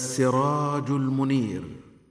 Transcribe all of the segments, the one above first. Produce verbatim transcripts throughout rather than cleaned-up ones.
السراج المنير،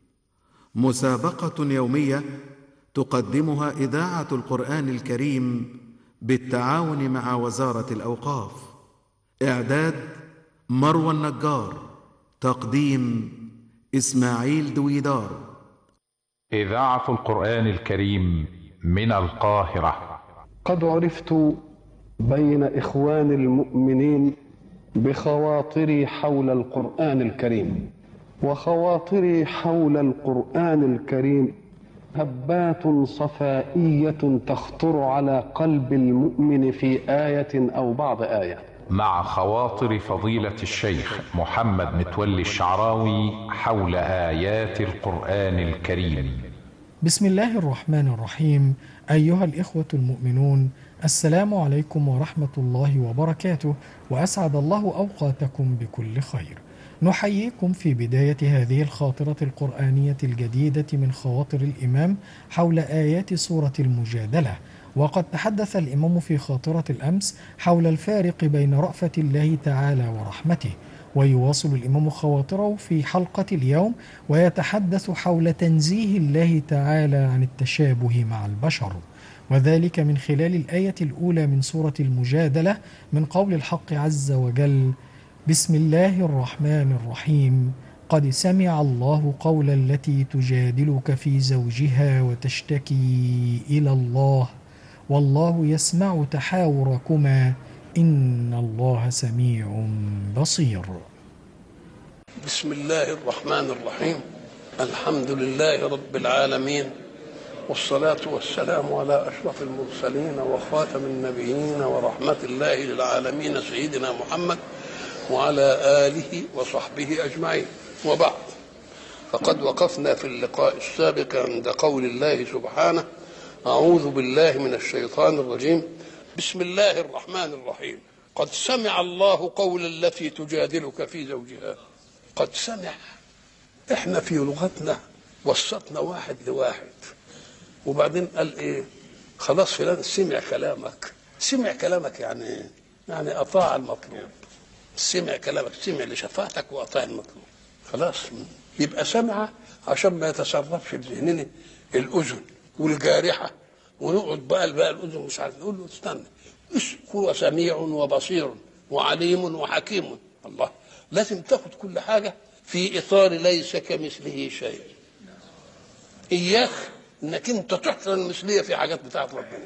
مسابقة يومية تقدمها إذاعة القرآن الكريم بالتعاون مع وزارة الأوقاف. إعداد مروى النجار، تقديم إسماعيل دويدار. إذاعة القرآن الكريم من القاهرة. قد عرفت بين إخوان المؤمنين بخواطري حول القرآن الكريم، وخواطري حول القرآن الكريم هبات صفائية تخطر على قلب المؤمن في آية أو بعض آية. مع خواطر فضيلة الشيخ محمد متولي الشعراوي حول آيات القرآن الكريم. بسم الله الرحمن الرحيم. أيها الإخوة المؤمنون، السلام عليكم ورحمة الله وبركاته، وأسعد الله أوقاتكم بكل خير. نحييكم في بداية هذه الخاطرة القرآنية الجديدة من خواطر الإمام حول آيات سورة المجادلة. وقد تحدث الإمام في خاطرة الأمس حول الفارق بين رأفة الله تعالى ورحمته، ويواصل الإمام خواطره في حلقة اليوم ويتحدث حول تنزيه الله تعالى عن التشابه مع البشر، وذلك من خلال الآية الأولى من سورة المجادلة من قول الحق عز وجل: بسم الله الرحمن الرحيم. قد سمع الله قول التي تجادلك في زوجها وتشتكي إلى الله والله يسمع تحاوركما إن الله سميع بصير. بسم الله الرحمن الرحيم. الحمد لله رب العالمين، والصلاة والسلام على أشرف المرسلين وخاتم النبيين ورحمة الله للعالمين سيدنا محمد وعلى آله وصحبه أجمعين، وبعد. فقد وقفنا في اللقاء السابق عند قول الله سبحانه: أعوذ بالله من الشيطان الرجيم، بسم الله الرحمن الرحيم. قد سمع الله قول التي تجادلك في زوجها. قد سمع، احنا في لغتنا وسطنا واحد لواحد، وبعدين قال ايه؟ خلاص فلان سمع كلامك. سمع كلامك يعني ايه؟ يعني اطاع المطلوب. سمع كلامك، سمع لشفاعتك واطاع المطلوب. خلاص يبقى سمع عشان ما يتسربش في ذهننا الاذن والجارحه، ونقعد بقى بقى الاذن مش عارف، نقول له استنى، هو سميع وبصير وعليم وحكيم. الله، لازم تاخد كل حاجه في اطار ليس كمثله شيء. اياك انك انت تحصر المثليه في حاجات بتاعت ربنا.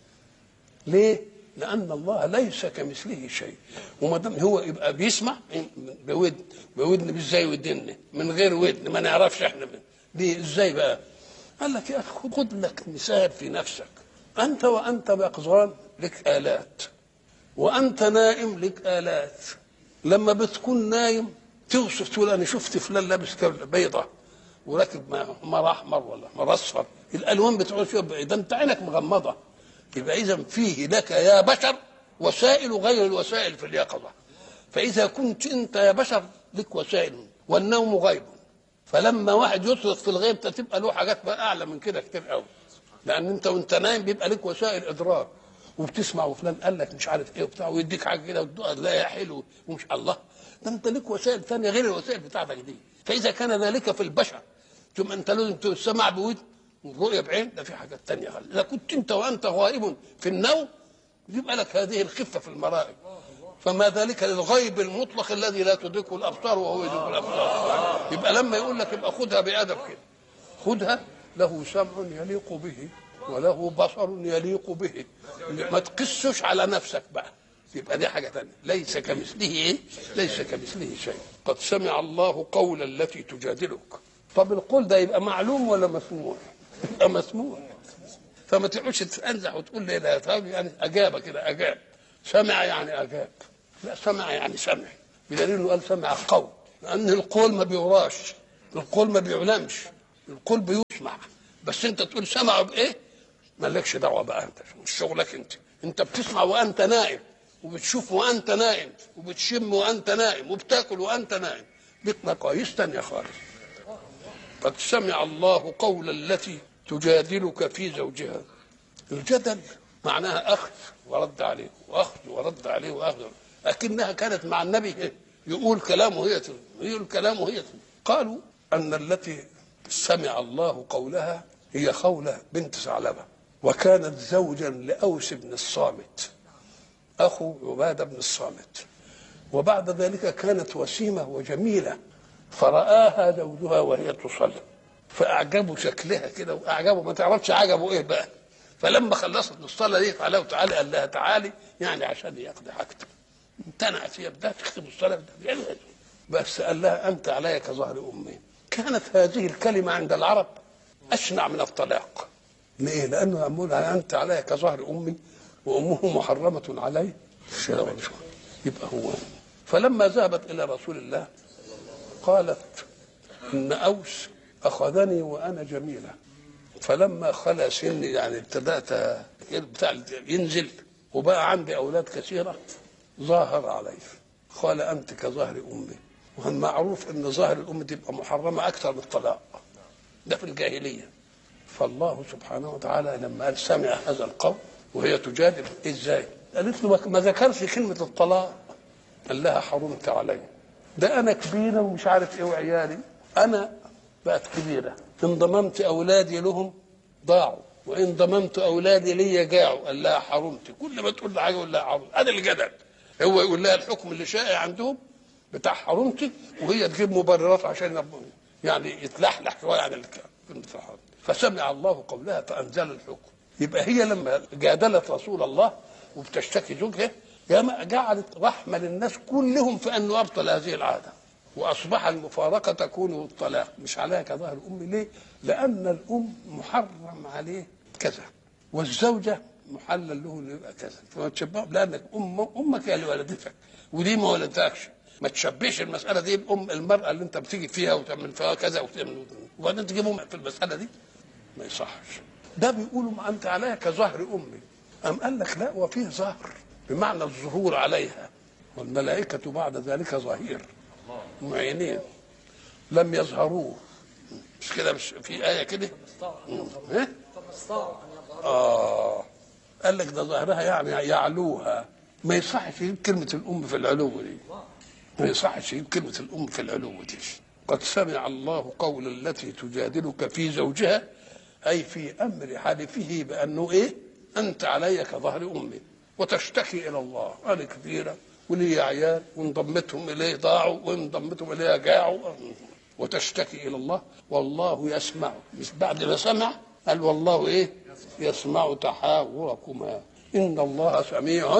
ليه؟ لان الله ليس كمثله شيء، وما دام هو يبقى بيسمع بودن، بودن مش زي ودنا، من غير ودن ما نعرفش احنا دي ازاي بقى. قال لك يا اخي خد لك مثال في نفسك. انت وانت يقظان لك الات، وانت نائم لك الات. لما بتكون نايم توصف، تقول انا شفت فلان لابس بيضه وراكب مر احمر ولا مر اصفر، الالوان بتقول فيها ده انت عينك مغمضه. يبقى اذا فيه لك يا بشر وسائل غير الوسائل في اليقظه. فاذا كنت انت يا بشر لك وسائل والنوم غيب، فلما واحد يطلق في الغيب تبقى له حاجات بقى اعلى من كده كتير قوي، لان انت وانت نايم بيبقى لك وسائل ادراك، وبتسمع وفلان قال لك مش عارف ايه وبتاع، ويديك حاجه كده وتلاقيها حلو ومش الله. ده انت لك وسائل ثانيه غير الوسائل بتاعتك دي. فاذا كان ذلك في البشر ثم انت لازم تسمع بود والرؤيه بعين، ده في حاجات ثانيه. اذا كنت انت وانت غائب في النوم يبقى لك هذه الخفه في المرائب، فما ذلك للغيب المطلق الذي لا تدركه الابصار وهو يدرك الابصار. يبقى لما يقول لك يبقى خدها بادب كده، خدها له سمع يليق به وله بصر يليق به، ما تقسش على نفسك بقى. يبقى دي حاجه ثانيه، ليس كمثله ايه؟ ليس كمثله شيء. قد سمع الله قول التي تجادلك. طب القول ده يبقى معلوم ولا مسموع؟ يبقى مسموع. فما تقعدش تنزح وتقول لي لا، يعني اجاب كده، اجاب. سمع يعني اجاب، لا سمع يعني سمع، بدليل انه قال سمع قول، لان القول ما بيوراش، القول ما بيعلمش، القول بيسمع. بس انت تقول سمعوا بايه؟ مالكش دعوه بقى، انت مش شغلك. انت انت بتسمع وانت نائم، وبتشوف وانت نائم، وبتشم وانت نائم، وبتاكل وانت نائم. لك مقاييس ثانيه خالص. قد سمع الله قول التي تجادلك في زوجها. الجدل معناها اخذ ورد عليه واخذ ورد عليه واخذ، لكنها كانت مع النبي يقول كلامه هي يقول كلامه هي قالوا أن التي سمع الله قولها هي خولة بنت ثعلبة، وكانت زوجا لأوس بن الصامت أخو عبادة بن الصامت، وبعد ذلك كانت وسيمة وجميلة، فرآها زوجها وهي تصلي فأعجبوا شكلها كده وأعجبوا، ما تعرفش عجبوا إيه بقى. فلما خلصت الصلاة دي تعالى وتعالى قال لها تعالي يعني عشان يقضي حاجته. امتنعت هي بدها تختم الصلاة بس قال لها أنت علي كظهر أمي. كانت هذه الكلمة عند العرب أشنع من الطلاق. ليه؟ لأنه يقول أنت علي كظهر أمي وأمه محرمة علي. يبقى هو. فلما ذهبت إلى رسول الله قالت إن أوس أخذني وأنا جميلة، فلما خلى سني يعني ابتدأت بتاع ينزل وبقى عندي أولاد كثيرة ظاهر علي. قال أنت كظهر أمي. والمعروف أن ظاهر الأم تبقى محرمة أكثر من الطلاق، ده في الجاهلية. فالله سبحانه وتعالى لما قال سمع هذا القول وهي تجادل إزاي؟ قالت له ما ذكرش كلمة الطلاق، قال لها حرمت علي، ده أنا كبيرة ومش عارف إيه وعيالي، أنا بقت كبيرة، إن ضممت أولادي لهم ضاعوا وإن ضممت أولادي لي جاعوا. قال لها حرمت. كل ما تقول لها حاجة يقول لها حرمت. هذا الجدل. هو يقول لها الحكم اللي شائع عندهم بتاع حرمتي وهي تجيب مبررات عشان يعني يتلحلح شويه عن كلمه الحرم. فسمع الله قولها فانزل الحكم. يبقى هي لما جادلت رسول الله وبتشتكي زوجها جعلت رحمه للناس كلهم في انه ابطل هذه العاده، واصبح المفارقه تكون الطلاق مش عليها كظهر الام. ليه؟ لان الام محرم عليه كذا والزوجه محلل له انه يبقى كذا، فما تشبههم لانك ام امك هي اللي ولدتك ودي ما ولدتكش. ما تشبهش المساله دي بام المراه اللي انت بتيجي فيها وتعمل فيها كذا وتعمل وبعدين تجيبهم في المساله دي، ما يصحش. ده بيقولوا ما انت عليها كظهر امي. ام قال لك لا، وفيه ظهر بمعنى الظهور عليها، والملائكه بعد ذلك ظهير معينين لم يظهروه. مش كده؟ مش في ايه كده؟ ايه؟ اه قال لك ده ظهرها يعني يعلوها. ما يصحش يجيب كلمه الام في العلو دي، ما يصحش يجيب كلمه الام في العلو دي. قد سمع الله قول التي تجادلك في زوجها، اي في امر حلفه بانه ايه؟ انت علي كظهر امي، وتشتكي الى الله. انا كبيره ولي عيال وانضمتهم اليه ضاعوا وانضمتهم اليه جاعوا، وتشتكي الى الله والله يسمع. مش بعد ما سمع قال والله ايه؟ يسمع تحاوركما ان الله سميع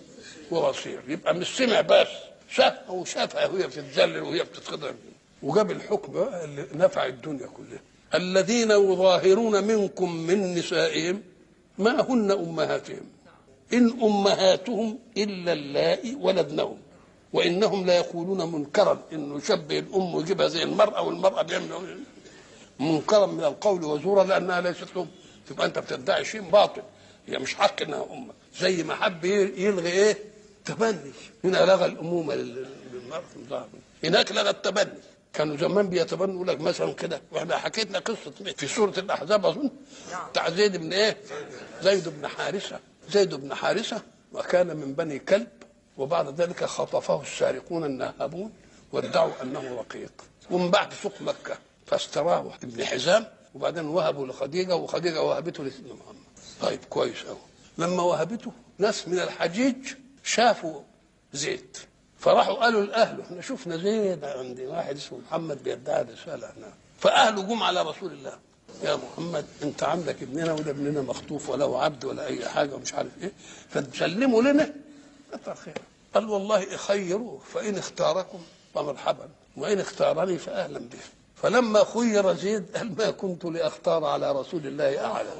وبصير. يبقى مش سمع بس، شافها وشافها وهي بتتذلل وهي بتتخضع، وجاب الحكم بقى اللي نفع الدنيا كلها. الذين يظاهرون منكم من نسائهم ما هن امهاتهم ان امهاتهم الا اللائي ولدنهم وانهم لا يقولون منكرا. انه يشبه الام ويجيبها زي المراه والمراه بيعمل منكرا من القول وزورا لانها ليست ام. تبقى انت بتدعي شيء باطل، هي مش حق انها امك. زي ما حب يلغي ايه؟ تبني. هنا لغى الامومه للمراه، هناك لغى التبني. كانوا زمان بيتبنوا يقول لك مثلا كده، واحنا حكيتنا قصه في سوره الاحزاب اظن بتاع زيد بن ايه؟ زيد بن حارثه. زيد بن حارثه وكان من بني كلب، وبعد ذلك خطفه السارقون النهابون وادعوا انه رقيق، ومن بعد سوق مكه فاستراه ابن حزام وبعدين وهبوا لخديجه وخديجه وهبته لسيدنا محمد. طيب كويس قوي. لما وهبته ناس من الحجيج شافوا زيد فراحوا قالوا لاهله احنا شفنا زيد عند واحد اسمه محمد بيدعي رساله هنا. فاهله جم على رسول الله، يا محمد انت عندك ابننا وده ابننا مخطوف ولا عبد ولا اي حاجه ومش عارف ايه، فتسلموا لنا كتر خير. قال والله خيروه فان اختاركم فمرحبا وان اختارني فاهلا به. فلما خير زيد قال ما كنت لاختار على رسول الله احدا.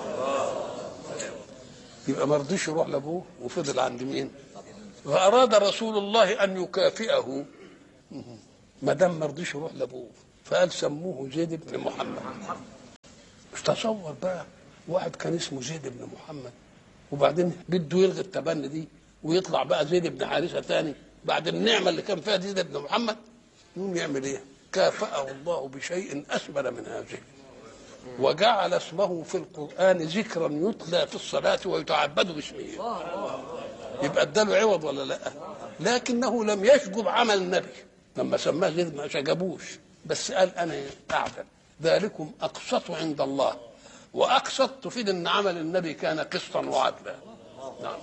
يبقى ما رضيش يروح لابوه وفضل عند مين؟ فاراد رسول الله ان يكافئه ما دام ما رضيش يروح لابوه، فقال سموه زيد بن محمد. مش تصور بقى واحد كان اسمه زيد بن محمد وبعدين بده يلغي التبني دي ويطلع بقى زيد بن حارثه ثاني بعد النعمه اللي كان فيها زيد بن محمد. يقوم يعمل ايه؟ كافأه الله بشيء اسبل من هذه، وجعل اسمه في القرآن ذكرا يتلى في الصلاة ويتعبد باسمه. يبقى اداله عوض ولا لا؟ لكنه لم يشجب عمل النبي لما سماه زيد، ما شجبوش، بس قال انا اعدل، ذلكم اقسط عند الله. واقسط تفيد ان عمل النبي كان قسطا وعدلا. نعم.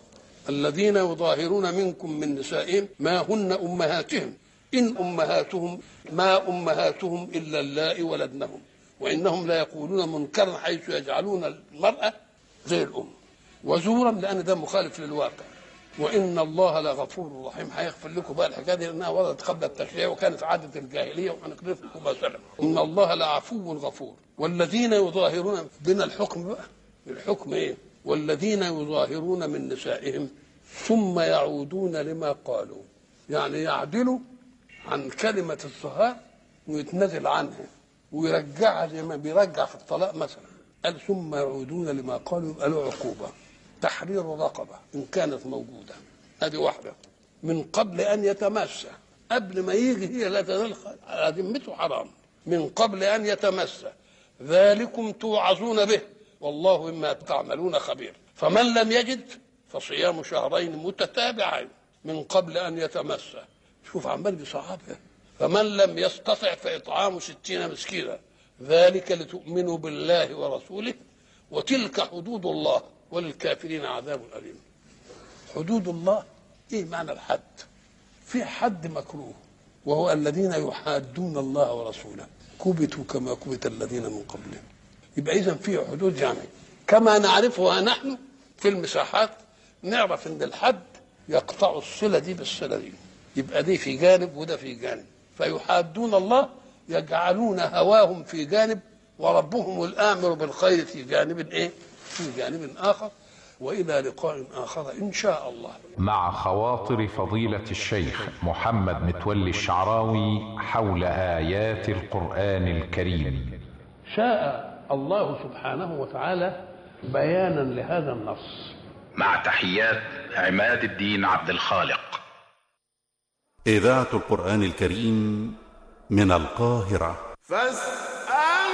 الذين يظاهرون منكم من نسائهم ما هن امهاتهم ان امهاتهم ما امهاتهم الا اللائي ولدنهم وانهم لا يقولون منكرا حيث يجعلون المراه زي الام، وزورا لان ده مخالف للواقع. وان الله لغفور رحيم. هيغفر لكم بقى الحكايه دي لانها وردت قبل التشريع وكانت عاده الجاهليه، وهنقرا لكم ما سلف. ان الله لعفو غفور. والذين يظاهرون بنا الحكم بقى، الحكم ايه؟ والذين يظاهرون من نسائهم ثم يعودون لما قالوا، يعني يعدلوا عن كلمه الظهار ويتنازل عنها ويرجعها زي ما بيرجع في الطلاق مثلا. قال ثم يعودون لما قالوا، يبقى له عقوبه، تحرير رقبه ان كانت موجوده، هذه واحده، من قبل ان يتمسى، قبل ما يجي هي لا تنال ذمته حرام، من قبل ان يتمسى، ذلكم توعظون به والله مما تعملون خبير. فمن لم يجد فصيام شهرين متتابعين من قبل ان يتمسى. شوف عمال بصحابه. فمن لم يستطع فاطعام ستين مسكينا، ذلك لتؤمنوا بالله ورسوله وتلك حدود الله وللكافرين عذاب أليم. حدود الله ايه معنى الحد؟ في حد مكروه وهو الذين يحادون الله ورسوله كبتوا كما كبت الذين من قبلهم. يبقى اذا في حدود، يعني كما نعرفها نحن في المساحات نعرف ان الحد يقطع الصله دي بالصله دي، يبقى دي في جانب وده في جانب. فيحادون الله يجعلون هواهم في جانب وربهم الآمر بالخير في جانب ايه؟ في جانب آخر. وإلى لقاء آخر إن شاء الله. مع خواطر فضيلة الشيخ محمد متولي الشعراوي حول آيات القرآن الكريم. شاء الله سبحانه وتعالى بيانا لهذا النص. مع تحيات عماد الدين عبد الخالق. إذاعة القرآن الكريم من القاهرة. فاستمعوا